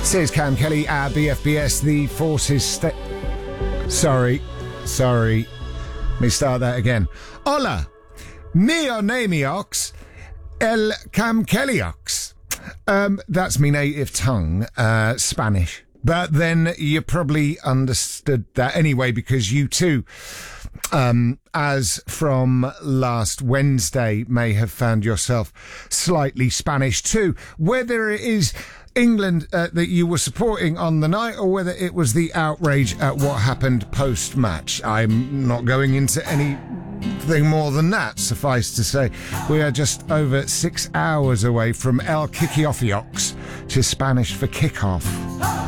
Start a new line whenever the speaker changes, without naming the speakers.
Says Cam Kelly at BFBS. The forces Sorry. Let me start that again. Hola, neonemiox el Cam Kellyox. That's me native tongue, Spanish. But then you probably understood that anyway, because you too, as from last Wednesday, may have found yourself slightly Spanish too. Whether it is England that you were supporting on the night, or whether it was the outrage at what happened post-match. I'm not going into anything more than that. Suffice to say, we are just over 6 hours away from El Kickoffiox, which is Spanish for kick-off.